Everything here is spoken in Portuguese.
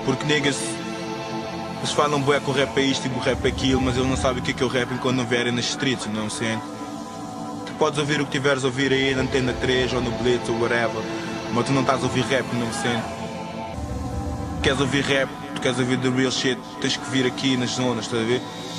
Porque niggas, eles falam bué que o rap é isto e o rap é aquilo, mas eles não sabem o que é o rap quando não vierem nas streets, não sei. Tu podes ouvir o que tiveres a ouvir aí na Antena 3 ou no Blitz ou whatever, mas tu não estás a ouvir rap, não sei. Queres ouvir rap, tu queres ouvir the real shit, tens que vir aqui nas zonas, estás a ver?